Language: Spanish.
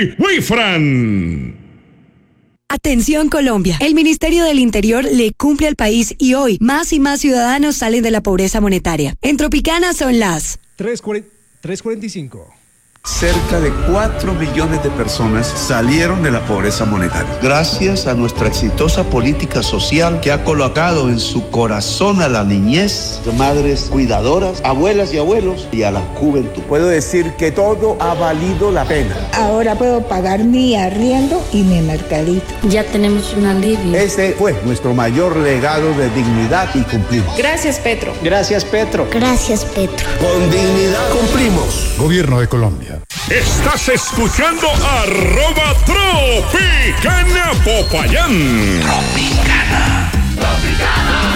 WIFRAN. Atención Colombia, el Ministerio del Interior le cumple al país y hoy más y más ciudadanos salen de la pobreza monetaria. En Tropicana son las 3:45. Cerca de 4 millones de personas salieron de la pobreza monetaria. Gracias a nuestra exitosa política social que ha colocado en su corazón a la niñez, madres cuidadoras, abuelas y abuelos y a la juventud. Puedo decir que todo ha valido la pena. Ahora puedo pagar mi arriendo y mi mercadito. Ya tenemos un alivio. Este fue nuestro mayor legado de dignidad y cumplimos. Gracias, Petro. Gracias, Petro. Gracias, Petro. Con dignidad cumplimos. Gobierno de Colombia. Estás escuchando @Tropicana Popayán. Tropicana.